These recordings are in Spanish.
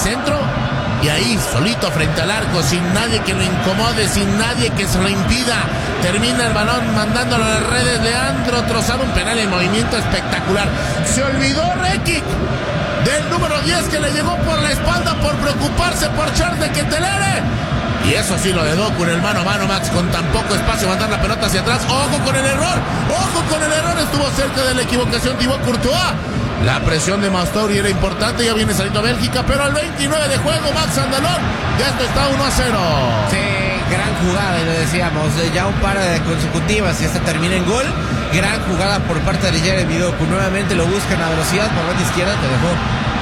centro y ahí, solito frente al arco, sin nadie que lo incomode, sin nadie que se lo impida. Termina el balón mandándolo a las redes. Leandro Trossard, un penal en movimiento espectacular. Se olvidó Rekic del número 10 que le llegó por la espalda por preocuparse por Charles de Ketelere. Y eso sí, lo de Doku en el mano a mano, Max, con tan poco espacio, mandar la pelota hacia atrás. ¡Ojo con el error! ¡Ojo con el error! Estuvo cerca de la equivocación Thibaut Courtois. La presión de Mastouri era importante, ya viene saliendo Bélgica, pero al 29 de juego, Max Andalón, ya esto está 1-0. Sí, gran jugada, y lo decíamos, ya un par de consecutivas y esta termina en gol. Gran jugada por parte de Jeremy Doku, nuevamente lo buscan a velocidad por banda izquierda, te dejó.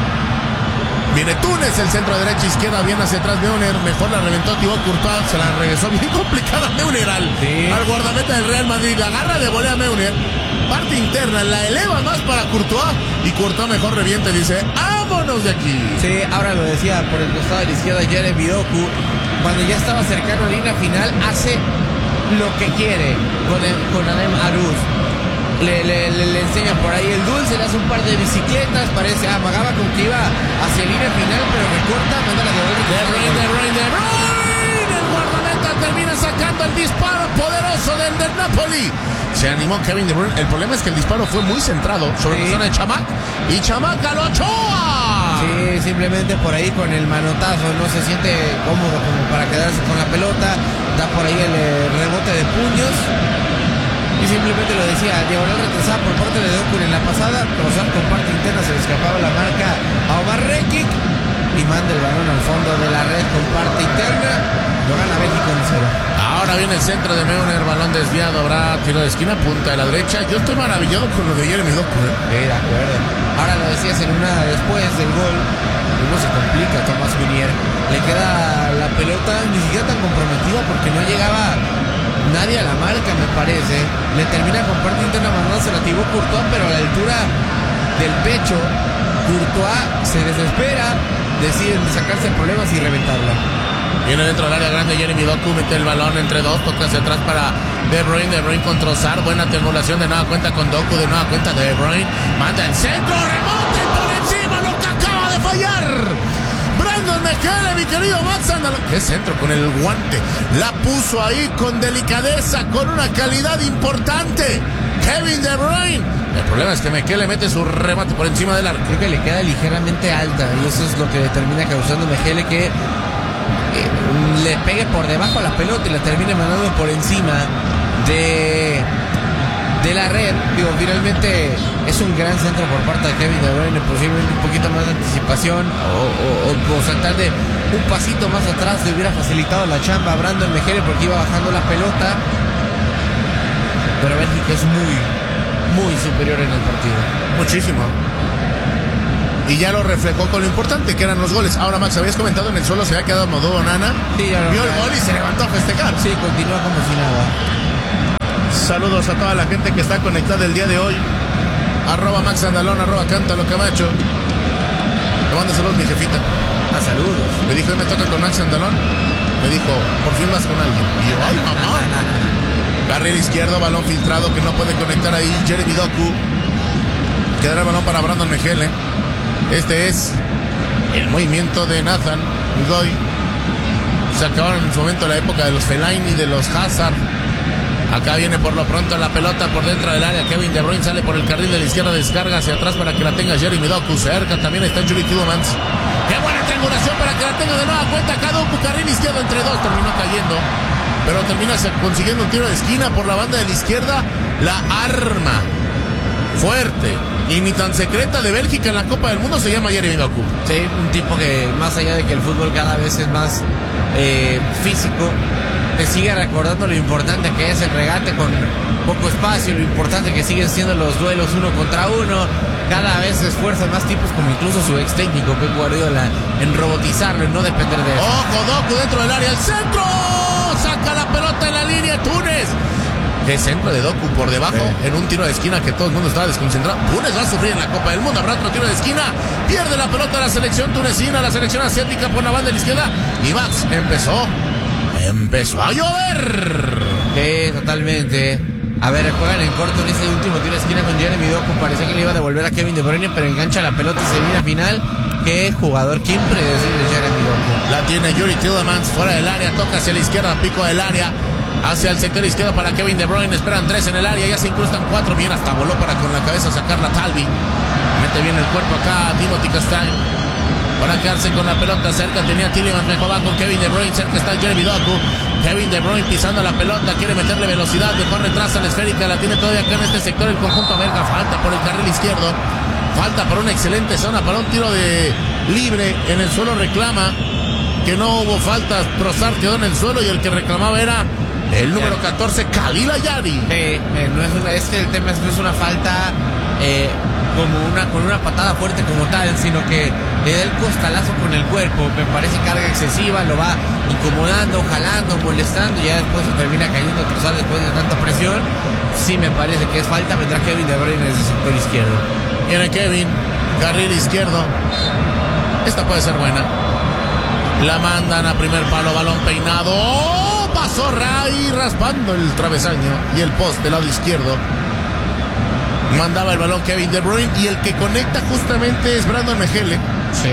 Viene Túnez, el centro derecha, izquierda, bien hacia atrás Neuner, mejor la reventó Thibaut Courtois, se la regresó bien complicada Neuner al guardameta del Real Madrid, la agarra de volea Neuner, parte interna, la eleva más para Courtois y Courtois mejor reviente, dice, ¡vámonos de aquí! Sí, ahora lo decía por el costado de la izquierda Jeremy Doku, cuando ya estaba cercano a la línea final, hace lo que quiere con Adem Aruz. Le enseña por ahí el dulce, le hace un par de bicicletas, parece, amagaba con que iba hacia línea final, pero recorta, manda la De Bruyne, el guardameta termina sacando el disparo poderoso del Napoli. Se animó Kevin De Bruyne, el problema es que el disparo fue muy centrado sobre la zona de Chamac, y Chamac a lo Ochoa. Sí, simplemente por ahí con el manotazo, no se siente cómodo como para quedarse con la pelota, da por ahí el rebote de puños. Y simplemente lo decía, diagonal retrasada por parte de Doku en la pasada. Trossard con parte interna, se le escapaba la marca a Omar Rekic y manda el balón al fondo de la red con parte interna. Lo gana Bélgica 1-0. Ahora viene el centro de Neuner, balón desviado, habrá tiro de esquina, punta de la derecha. Yo estoy maravillado con lo de Jeremy Doku. Sí, de acuerdo. Ahora lo decías en una después del gol. Uno se complica, Thomas Meunier. Le queda la pelota ni siquiera tan comprometida porque no llegaba nadie a la marca, me parece. Le termina con parte interna mandándose la Thibaut Courtois, pero a la altura del pecho, Courtois se desespera, decide sacarse problemas y reventarla. Viene dentro del área grande Jeremy Doku, mete el balón entre dos, toca hacia atrás para De Bruyne con Trossard, buena triangulación, de nueva cuenta con Doku, de nueva cuenta De Bruyne, manda el centro, remonte por encima, lo que acaba de fallar Brandon Mekele, mi querido Max Andalón. Qué centro con el guante, la puso ahí con delicadeza, con una calidad importante Kevin De Bruyne. El problema es que Mekele mete su remate por encima del arco. Creo que le queda ligeramente alta y eso es lo que le termina causando Mekele, que le pegue por debajo a la pelota y la termine mandando por encima de la red. Digo, finalmente es un gran centro por parte de Kevin De Bruyne, posiblemente un poquito más de anticipación o saltar de un pasito más atrás le hubiera facilitado la chamba a Brandon Mekele porque iba bajando la pelota, pero Bélgica es muy superior en el partido, muchísimo. Y ya lo reflejó con lo importante que eran los goles. Ahora, Max, habías comentado en el suelo se había quedado Modou Onana. Sí, ya vio el gol y se levantó a festejar. Sí, continúa como si nada. Saludos a toda la gente que está conectada el día de hoy. @Max Andalón, @Cántalo Camacho. Le mando saludos mi jefita. Saludos. Me dijo, hoy me toca con Max Andalón. Me dijo, por fin vas con alguien. Y yo, ay, mamá. Carril izquierdo, balón filtrado que no puede conectar ahí Jeremy Doku. Quedará el balón para Brandon Mekele. Este es el movimiento de Nathan Goy. Se acabaron en su momento la época de los Fellaini, de los Hazard. Acá viene por lo pronto la pelota por dentro del área. Kevin De Bruyne sale por el carril de la izquierda, descarga hacia atrás para que la tenga Jeremy Doku. Cerca también está Yuri Tielemans. ¡Qué buena triangulación para que la tenga de nueva cuenta! Acá Doku, carril izquierdo entre dos, terminó cayendo. Pero termina consiguiendo un tiro de esquina por la banda de la izquierda. La arma fuerte y ni tan secreta de Bélgica en la Copa del Mundo se llama Jeremy Doku. Sí, un tipo que más allá de que el fútbol cada vez es más físico, te sigue recordando lo importante que es el regate con poco espacio, lo importante que siguen siendo los duelos uno contra uno. Cada vez se esfuerzan más tipos como incluso su ex técnico Pep Guardiola en robotizarlo y no depender de eso. ¡Ojo, Doku dentro del área! ¡El centro! ¡Saca la pelota en la línea Túnez! ¡Qué centro de Doku por debajo! En un tiro de esquina que todo el mundo estaba desconcentrado. Túnez va a sufrir en la Copa del Mundo. Habrá otro tiro de esquina. Pierde la pelota la selección tunecina, la selección asiática por la banda de la izquierda. Y Max empezó a llover. Sí, totalmente. A ver, juegan en corto en ese último tiro de esquina con Jeremy Doku. Parecía que le iba a devolver a Kevin De Bruyne, pero engancha la pelota y se viene a final. Qué jugador, qué impredecible Jeremy Doku. La tiene Yuri Tielemans fuera del área, toca hacia la izquierda, pico del área, hacia el sector izquierdo para Kevin De Bruyne, esperan 3 en el área, ya se incrustan 4, bien, hasta voló para con la cabeza sacarla Talvi. Mete bien el cuerpo acá Timothy Castagne para quedarse con la pelota cerca, tenía Tielemans, mejor va con Kevin De Bruyne, cerca está Jeremy Doku. Kevin De Bruyne pisando la pelota, quiere meterle velocidad, mejor retrasa la esférica, la tiene todavía acá en este sector el conjunto belga, falta por el carril izquierdo, falta por una excelente zona, para un tiro de libre, en el suelo reclama que no hubo falta, Trossard quedó en el suelo y el que reclamaba era el número 14, Khalil Ayari. No es que el tema no es una falta con una patada fuerte como tal, sino que le da el costalazo con el cuerpo, me parece carga excesiva, lo va incomodando, jalando, molestando, y ya después se termina cayendo Trossard después de tanta presión. Sí me parece que es falta, vendrá Kevin De Bruyne desde el sector izquierdo. Viene Kevin, carril izquierdo, esta puede ser buena. La mandan a primer palo, balón peinado. ¡Oh! Pasó Ray raspando el travesaño y el poste del lado izquierdo. Mandaba el balón Kevin De Bruyne y el que conecta justamente es Brandon Mejele. Sí.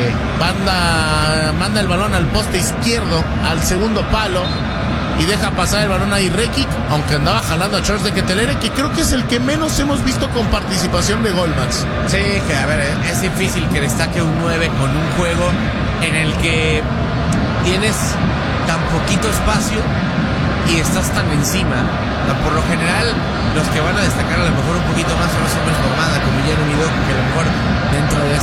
Manda el balón al poste izquierdo, al segundo palo, y deja pasar el balón a Rekic, aunque andaba jalando a Charles de Ketelere, que creo que es el que menos hemos visto con participación de gol, Max. Sí, que a ver, es difícil que destaque un 9 con un juego en el que tienes tan poquito espacio y estás tan encima. Por lo general, los que van a destacar a lo mejor un poquito más son los hombres formada, como Jeremy Doku, que a lo mejor dentro de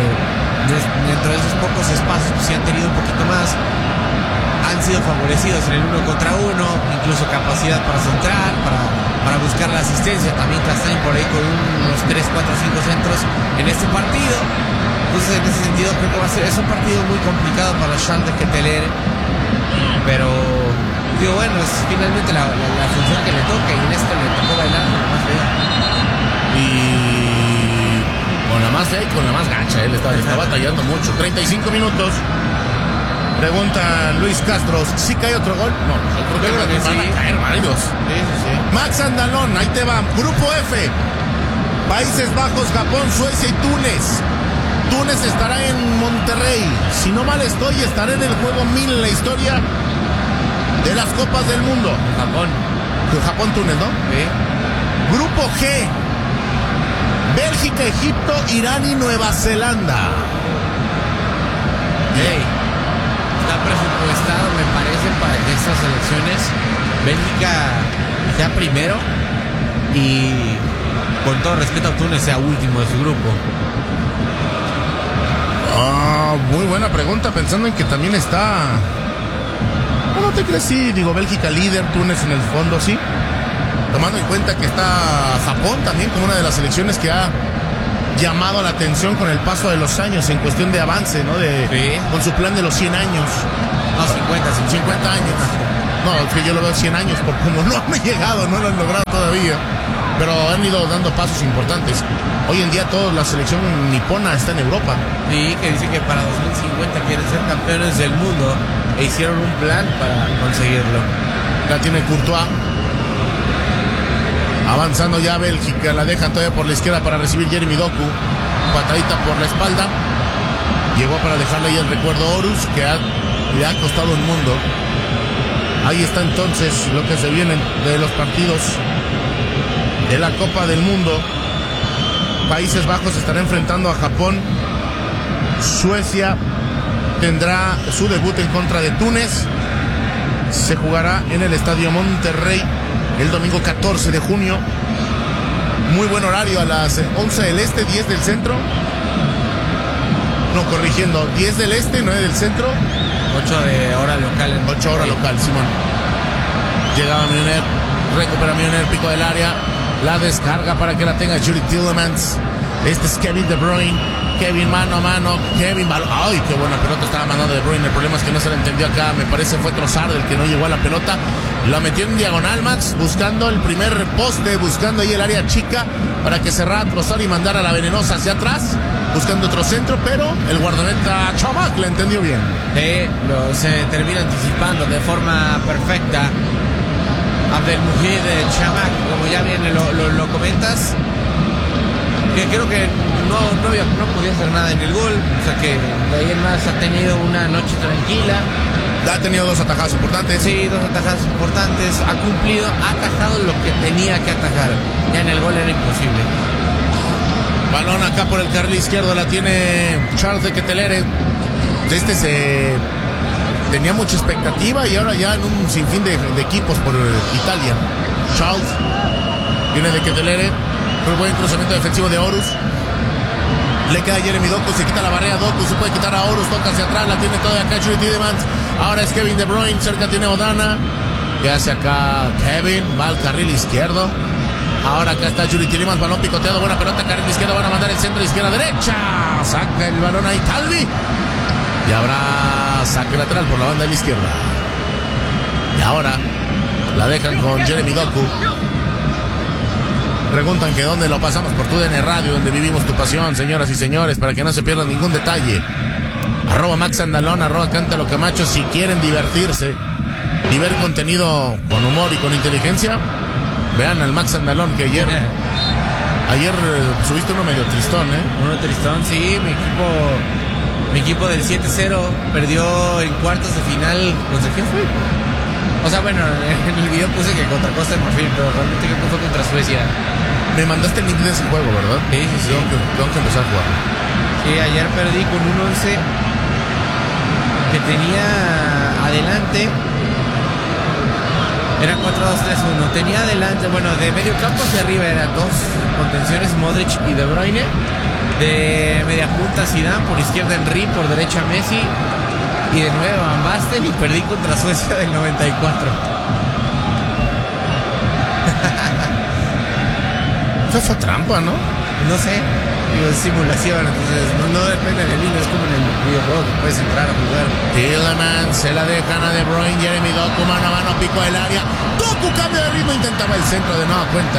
esos pocos espacios pues, sí han tenido un poquito más, han sido favorecidos en el 1 contra 1, incluso capacidad para centrar, para buscar la asistencia. También Castagne por ahí con unos 3, 4, 5 centros en este partido. Entonces en ese sentido creo que es un partido muy complicado para Charles de Ketelere, pero digo, bueno, es finalmente la función que le toca, y en esto le tocó bailar con la más fea. Y con la más fea y con la más gacha, él está batallando mucho. 35 minutos. Pregunta Luis Castro, ¿sí cae otro gol? No, yo creo que van a caer varios. Sí. Max Andalón, ahí te va. Grupo F, Países Bajos, Japón, Suecia y Túnez. Túnez estará en Monterrey. Si no mal estoy, estará en el juego 1000 en la historia de las Copas del Mundo. Japón-Túnez, ¿no? Sí. Grupo G, Bélgica, Egipto, Irán y Nueva Zelanda. Está presupuestado, me parece, para que estas elecciones Bélgica sea primero y, con todo respeto, Túnez sea último de su grupo. Muy buena pregunta, pensando en que también está... No te crees, sí, digo, Bélgica líder, Túnez en el fondo, sí. Tomando en cuenta que está Japón también como una de las selecciones que ha llamado la atención con el paso de los años en cuestión de avance, ¿no? Sí. Con su plan de los 100 años. No, 50 años. No, es que yo lo veo 100 años, por como no han llegado, no lo han logrado todavía. Pero han ido dando pasos importantes. Hoy en día toda la selección nipona está en Europa. Sí, que dice que para 2050 quieren ser campeones del mundo e hicieron un plan para conseguirlo. La tiene Courtois. Avanzando ya Bélgica, la dejan todavía por la izquierda para recibir Jeremy Doku. Patadita por la espalda. Llegó para dejarle ahí el recuerdo Horus, que le ha costado un mundo. Ahí está entonces lo que se viene de los partidos de la Copa del Mundo. Países Bajos estará enfrentando a Japón. Suecia tendrá su debut en contra de Túnez. Se jugará en el Estadio Monterrey el domingo 14 de junio. Muy buen horario, a las 11 del este, 10 del centro. No, corrigiendo, 10 del este, 9 del centro. 8 de hora local. 8 horas local, Simón. Llegaba Milner, recupera Milner, pico del área. La descarga para que la tenga Yuri Tielemans. Este es Kevin De Bruyne. Kevin mano a mano. Kevin balón. ¡Ay, qué buena pelota estaba mandando De Bruyne! El problema es que no se la entendió acá. Me parece fue Trossard el que no llegó a la pelota. La metió en diagonal, Max, buscando el primer poste, buscando ahí el área chica para que cerrara Trossard y mandara la venenosa hacia atrás, buscando otro centro, pero el guardameta Chamac la entendió bien. Se termina anticipando de forma perfecta Abdelmujid Chamac, como ya bien lo comentas. que creo que no podía hacer nada en el gol. O sea que de ahí en más ha tenido una noche tranquila. Ha tenido 2 atajadas importantes. Sí, 2 atajadas importantes. Ha cumplido, ha atajado lo que tenía que atajar. Ya en el gol era imposible. Balón acá por el carril izquierdo, la tiene Charles de Ketelere. Tenía mucha expectativa y ahora ya en un sinfín de equipos por Italia. Charles viene de Ketelere. Muy buen cruzamiento defensivo de Horus. Le queda Jeremy Doku, se quita la barrera Doku, se puede quitar a Horus, toca hacia atrás, la tiene toda acá Julie Tielemans. Ahora es Kevin De Bruyne, cerca tiene Odana. ¿Qué hace acá Kevin? Va al carril izquierdo. Ahora acá está Julie Tielemans, balón picoteado, buena pelota, carril izquierdo, van a mandar el centro, izquierda, derecha. Saca el balón ahí Calvi. Y habrá saque lateral por la banda de la izquierda. Y ahora la dejan con Jeremy Doku. Preguntan que dónde lo pasamos por TUDN Radio, donde vivimos tu pasión, señoras y señores, para que no se pierdan ningún detalle. @Max Andalón, @Cántalo Camacho, si quieren divertirse y ver contenido con humor y con inteligencia, vean al Max Andalón, que ayer subiste uno medio tristón, ¿eh? Uno tristón, sí, mi equipo del 7-0 perdió en cuartos de final. ¿Contra quién fue? O sea, bueno, en el video puse que contra Costa de Marfil, pero realmente creo que fue contra Suecia. Me mandaste el link de ese juego, ¿verdad? Sí. Tengo que empezar a jugar. Sí, ayer perdí con un 11 que tenía adelante. Era 4-2-3-1. Tenía adelante, bueno, de medio campo hacia arriba eran 2 contenciones, Modric y De Bruyne. De media punta Zidane, por izquierda Henry, por derecha Messi. Y de nuevo Van Basten, y perdí contra Suecia del 94. Eso fue trampa, ¿no? No sé, es simulación, entonces no depende del hilo, es como en el videojuego que puedes entrar a jugar. Tielemans se la dejan a De Bruyne, Jeremy Doku, mano a mano, pico del área. Doku cambia de ritmo, intentaba el centro de nueva cuenta.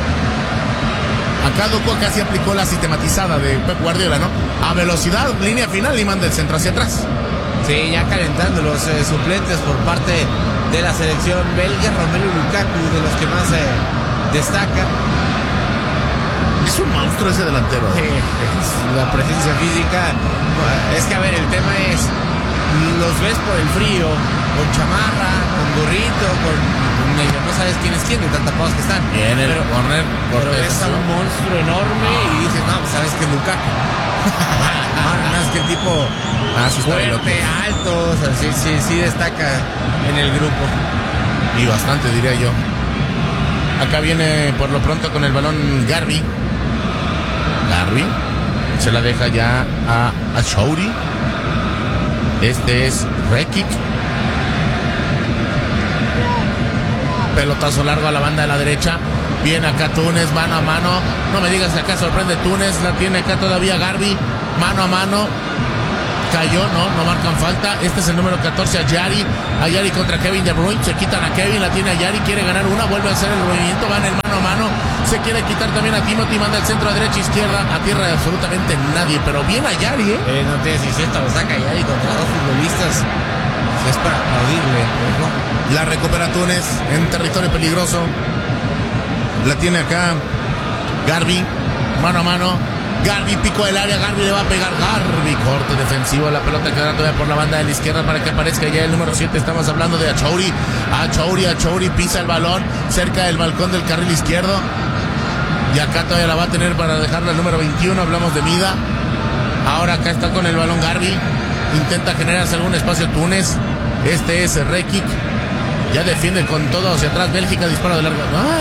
Acá Doku casi aplicó la sistematizada de Pep Guardiola, ¿no? A velocidad, línea final y manda el centro hacia atrás. Sí, ya calentando los suplentes por parte de la selección belga. Romelu Lukaku, de los que más destaca. Es un monstruo ese delantero. La presencia física. Es que, a ver, el tema es, los ves por el frío, con chamarra, con gorrito, con medio, no sabes quién es quién, de tan tapados que están. Bien, el corner. Pero ves a un monstruo enorme y dices, no, pues sabes que es Lukaku. Más que el tipo fuerte, alto, o sea, sí destaca en el grupo. Y bastante, diría yo. Acá viene por lo pronto con el balón Garbi. Se la deja ya a Chouri. Este es Rekic. Pelotazo largo a la banda de la derecha. Viene acá Túnez, mano a mano. No me digas que acá sorprende Túnez. La tiene acá todavía Garbi. Mano a mano. Cayó, no marcan falta. Este es el número 14, a Yari contra Kevin De Bruyne. Se quitan a Kevin, la tiene a Yari, quiere ganar una, vuelve a hacer el movimiento, van el mano a mano. Se quiere quitar también a Timothy, manda el centro a derecha, izquierda, a tierra de absolutamente nadie, pero bien a Yari, no te decís esto, lo saca Yari contra 2 futbolistas. Es para aplaudirle, ¿no? La recupera Túnez en territorio peligroso. La tiene acá Garbi, mano a mano. Garbi, pico del área, Garbi le va a pegar. Garbi, corte defensivo, la pelota queda todavía por la banda de la izquierda para que aparezca ya el número 7. Estamos hablando de Achouri. Achouri pisa el balón cerca del balcón del carril izquierdo. Y acá todavía la va a tener para dejarla el número 21. Hablamos de Mida. Ahora acá está con el balón Garbi. Intenta generarse algún espacio Túnez. Este es Rekic. Ya defiende con todo hacia atrás. Bélgica, disparo de larga.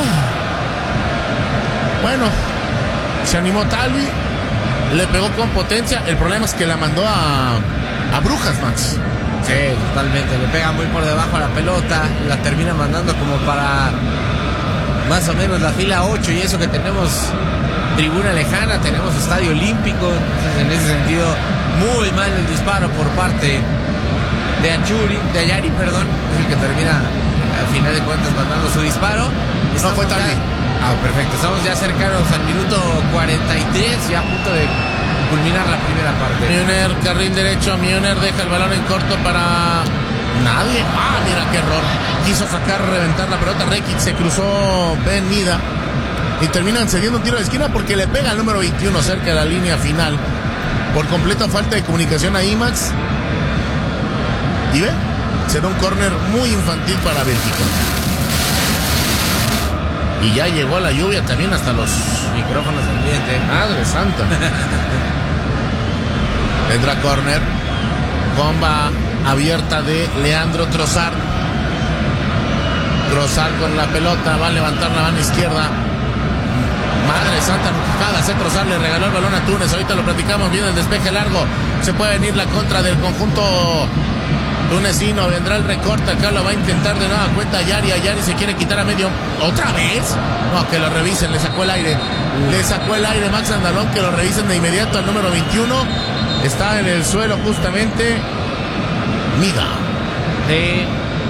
Bueno, se animó Talvi. Le pegó con potencia. El problema es que la mandó a Brujas, Max. Sí, totalmente. Le pega muy por debajo a la pelota. La termina mandando como para más o menos la fila 8. Y eso que tenemos tribuna lejana, tenemos estadio olímpico. Entonces, en ese sentido, muy mal el disparo por parte de Ayari, perdón. Es el que termina al final de cuentas mandando su disparo. No fue Talvi. Perfecto, estamos ya cercanos al minuto 43, ya a punto de culminar la primera parte. Müller, carril derecho, Müller deja el balón en corto para nadie. Mira qué error. Quiso sacar, reventar la pelota. Rekic se cruzó Ben Mida. y terminan cediendo un tiro de esquina porque le pega al número 21 cerca de la línea final. Por completa falta de comunicación a Max. Y ve, será un córner muy infantil para Bélgica. Y ya llegó la lluvia también hasta los micrófonos ambiente. Madre santa. Tendrá córner. Bomba abierta de Leandro Trossard. Trossard con la pelota, va a levantar la mano izquierda. Madre santa, Trossard le regaló el balón a Túnez. Ahorita lo platicamos, viene el despeje largo. Se puede venir la contra del conjunto tunecino. Vendrá el recorte, acá lo va a intentar de nueva cuenta Ayari. Ayari se quiere quitar a medio. ¿Otra vez? No, que lo revisen, le sacó el aire. Le sacó el aire Max Andalón, que lo revisen de inmediato al número 21. Está en el suelo justamente Mida. Sí.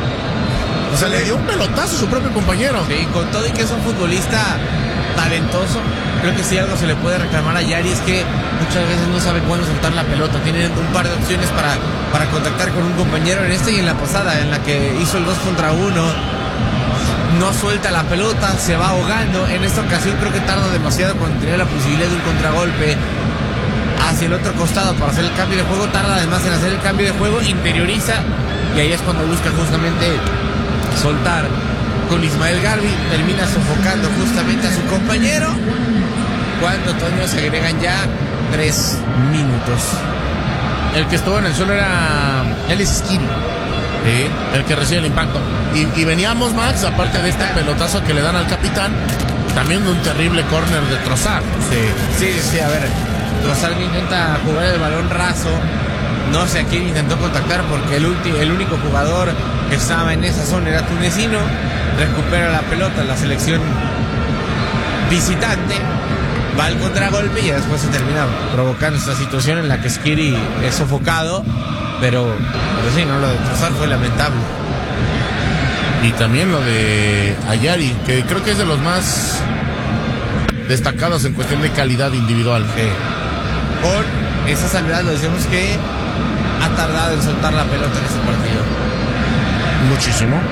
O sea, le dio un pelotazo a su propio compañero. Sí, con todo y que es un futbolista talentoso, creo que si algo se le puede reclamar a Yari es que muchas veces no sabe cuándo soltar la pelota. Tienen un par de opciones para contactar con un compañero en y en la pasada, en la que hizo el 2 contra 1. No suelta la pelota, se va ahogando. En esta ocasión creo que tarda demasiado cuando tenía la posibilidad de un contragolpe hacia el otro costado para hacer el cambio de juego. Tarda además en hacer el cambio de juego, interioriza, y ahí es cuando busca justamente soltar con Ismael Garbi. Termina sofocando justamente a su compañero cuando, Toño, se agregan ya 3 minutos. El que estuvo en el suelo era Elis Skiri. Sí, el que recibe el impacto. Y veníamos, Max, aparte de este pelotazo que le dan al capitán, también de un terrible córner de Trossard. Sí, a ver, Trossard intenta jugar el balón raso. No sé a quién intentó contactar porque el único jugador que estaba en esa zona era tunecino. Recupera la pelota la selección visitante, va al contragolpe y después se termina provocando esta situación en la que Skiri es sofocado. Pero sí, no, lo de Trossard fue lamentable. Y también lo de Ayari, que creo que es de los más destacados en cuestión de calidad individual. Con esa salvedad, lo decimos que ha tardado en soltar la pelota en este partido. Muchísimo.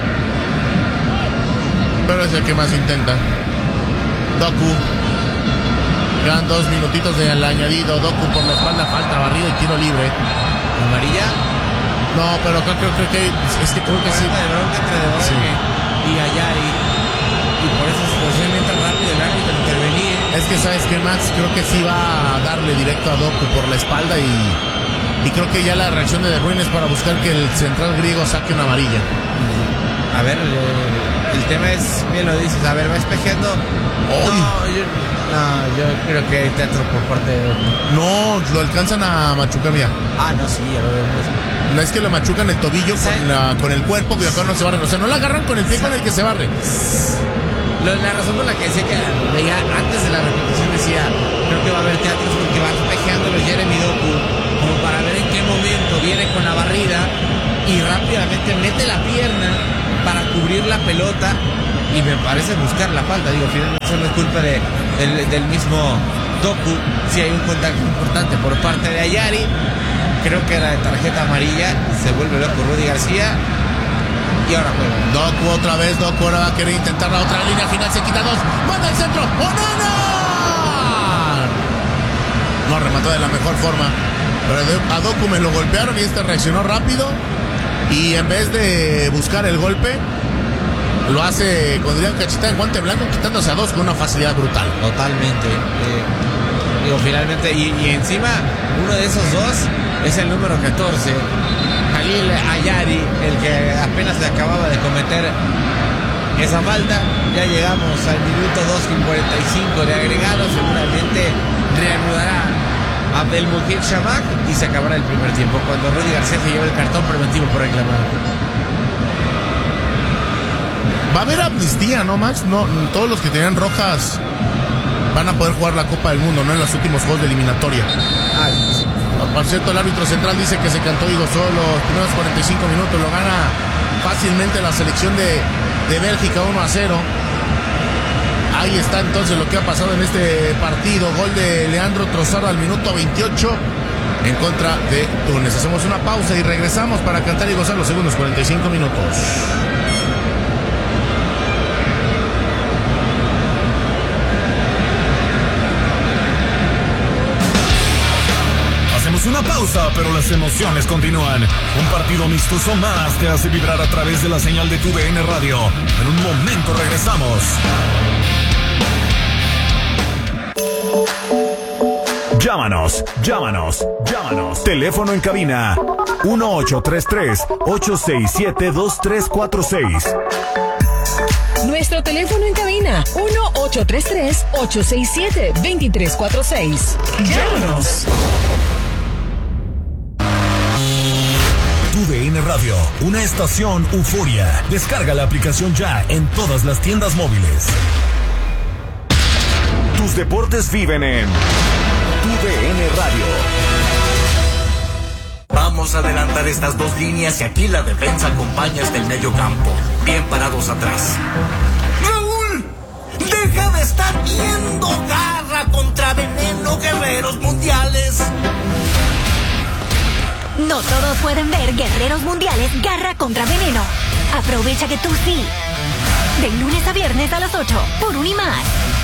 Pero es el que más intenta. Doku. Quedan 2 minutitos del añadido. Doku por la espalda, falta, barrido y tiro libre. ¿Amarilla? No, pero creo que es que creo que sí. Sí. Y Ayari. Y por esa situación entra rápido el árbitro a intervenir. Es que, ¿sabes qué, Max? Creo que sí va a darle directo a Doku por la espalda y creo que ya la reacción de De Bruyne es para buscar que el central griego saque una amarilla. A ver, el tema es, bien lo dices, a ver, va espejeando. Yo creo que hay teatro por parte de Doku. No, lo alcanzan a machucar, mira. No, sí, ya lo vemos. No es que lo machucan el tobillo con el cuerpo, que acá no se barren. O sea, no lo agarran con el pie con el que se barre. La razón por la que decía que veía antes de la repetición decía, creo que va a haber teatros porque va espejeando los Jeremy Doku como para ver en qué momento viene con la barrida y rápidamente mete la pierna para cubrir la pelota y me parece buscar la falta. Digo, finalmente eso no es culpa del mismo Doku. Si hay un contacto importante por parte de Ayari, creo que era de tarjeta amarilla. Se vuelve loco Rudy García y ahora juega Doku otra vez. Doku ahora va a querer intentar la otra línea final, se quita 2, manda el centro. No remató de la mejor forma, pero a Doku me lo golpearon y este reaccionó rápido y en vez de buscar el golpe lo hace con Adrián Cachita en guante blanco, quitándose a 2 con una facilidad brutal. Totalmente. Digo, finalmente, y encima uno de esos 2 es el número 14, Jalil Ayari, el que apenas le acababa de cometer esa falta. Ya llegamos al minuto 2 con 45 de agregado. Seguramente reanudará Abdelmujid Shamak y se acabará el primer tiempo cuando Rudy García se lleva el cartón preventivo por reclamar. Va a haber amnistía, ¿no, Max? No, todos los que tenían rojas van a poder jugar la Copa del Mundo, ¿no? En los últimos juegos de eliminatoria. Por cierto, el árbitro central dice que se cantó y gozó los primeros 45 minutos. Lo gana fácilmente la selección de Bélgica 1-0. Ahí está entonces lo que ha pasado en este partido. Gol de Leandro Trossard al minuto 28 en contra de Túnez. Hacemos una pausa y regresamos para cantar y gozar los segundos 45 minutos. una pausa, pero las emociones continúan. Un partido amistoso más te hace vibrar a través de la señal de tu DN Radio. En un momento regresamos. Llámanos. Teléfono en cabina 1833-867-2346. Nuestro teléfono en cabina 1833-867-2346. Llámanos. Tu DN Radio, una estación euforia. Descarga la aplicación ya en todas las tiendas móviles. Tus deportes viven en Tu DN Radio. Vamos a adelantar estas dos líneas y aquí la defensa acompaña hasta el medio campo. Bien parados atrás. ¡Raúl! ¡Deja de estar viendo Garra contra Veneno, Guerreros Mundiales! No todos pueden ver Guerreros Mundiales Garra contra Veneno. Aprovecha que tú sí. De lunes a viernes a las 8 por Unimás.